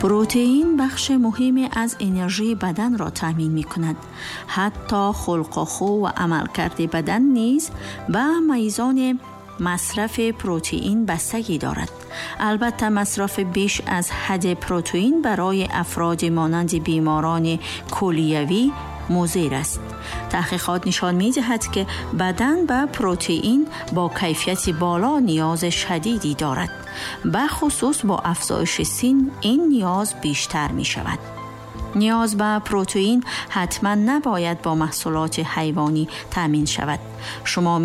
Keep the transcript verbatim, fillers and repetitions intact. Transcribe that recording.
پروتئین بخش مهمی از انرژی بدن را تامین می کند. حتی خلق و خو و عملکرد بدن نیز به میزان مصرف پروتئین بستگی دارد. البته مصرف بیش از حد پروتئین برای افراد مانند بیماران کلیوی مضر است. تحقیقات نشان می‌دهد که بدن به پروتئین با کیفیت بالا نیاز شدیدی دارد. به خصوص با افزایش سن این نیاز بیشتر می شود. نیاز به پروتئین حتما نباید با محصولات حیوانی تامین شود. شما